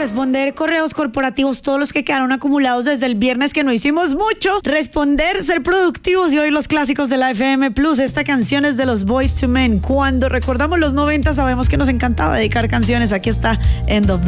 responder correos corporativos, todos los que quedaron acumulados desde el viernes que no hicimos mucho, responder, ser productivos y hoy los clásicos de la FM Plus. Esta canción es de los Boyz II Men. Cuando recordamos los 90 sabemos que nos encantaba dedicar canciones. Aquí está End of